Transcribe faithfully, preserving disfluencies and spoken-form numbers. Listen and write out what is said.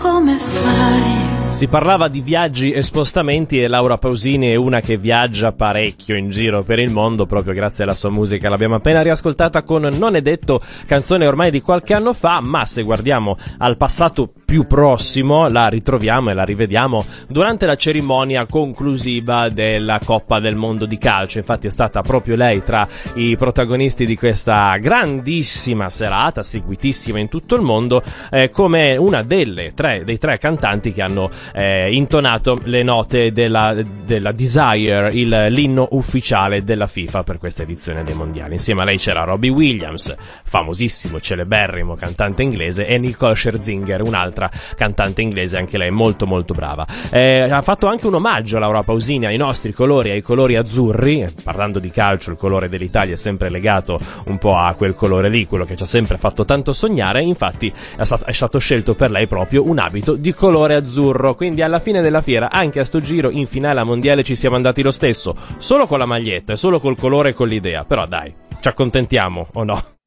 come fare. Si parlava di viaggi e spostamenti e Laura Pausini è una che viaggia parecchio in giro per il mondo proprio grazie alla sua musica. L'abbiamo appena riascoltata con Non è detto, canzone ormai di qualche anno fa, ma se guardiamo al passato più prossimo la ritroviamo e la rivediamo durante la cerimonia conclusiva della Coppa del Mondo di calcio. Infatti è stata proprio lei tra i protagonisti di questa grandissima serata, seguitissima in tutto il mondo, eh, come una delle tre, dei tre cantanti che hanno Eh, intonato le note della, della Desire, il, l'inno ufficiale della FIFA per questa edizione dei mondiali. Insieme a lei c'era Robbie Williams, famosissimo, celeberrimo cantante inglese, e Nicole Scherzinger, un'altra cantante inglese, anche lei molto molto brava. Eh, ha fatto anche un omaggio a Laura Pausini ai nostri colori, ai colori azzurri. Parlando di calcio, il colore dell'Italia è sempre legato un po' a quel colore lì, quello che ci ha sempre fatto tanto sognare. Infatti è stato, è stato scelto per lei proprio un abito di colore azzurro. Quindi alla fine della fiera, anche a sto giro in finale a mondiale, ci siamo andati lo stesso, solo con la maglietta e solo col colore e con l'idea. Però dai, ci accontentiamo o no?